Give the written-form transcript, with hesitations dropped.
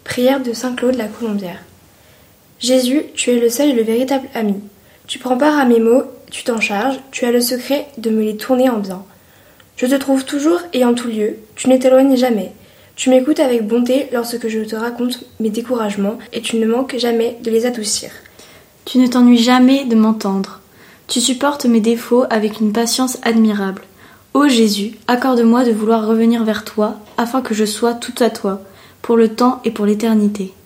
Prière de Saint Claude la Colombière. Jésus, tu es le seul et le véritable ami. Tu prends part à mes maux, tu t'en charges, tu as le secret de me les tourner en bien. Je te trouve toujours et en tout lieu, tu ne t'éloignes jamais. Tu m'écoutes avec bonté lorsque je te raconte mes découragements et tu ne manques jamais de les adoucir. Tu ne t'ennuies jamais de m'entendre. Tu supportes mes défauts avec une patience admirable. Ô Jésus, accorde-moi de vouloir revenir vers toi, afin que je sois tout à toi, pour le temps et pour l'éternité.